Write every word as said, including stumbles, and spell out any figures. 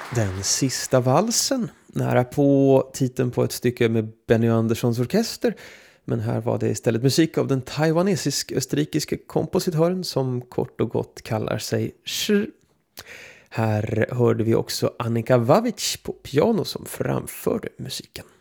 Den sista valsen, nära på titeln på ett stycke med Benny Anderssons orkester. Men här var det istället musik av den taiwanesisk-österrikiske kompositören som kort och gott kallar sig Sh. Här hörde vi också Annika Vavic på piano som framförde musiken.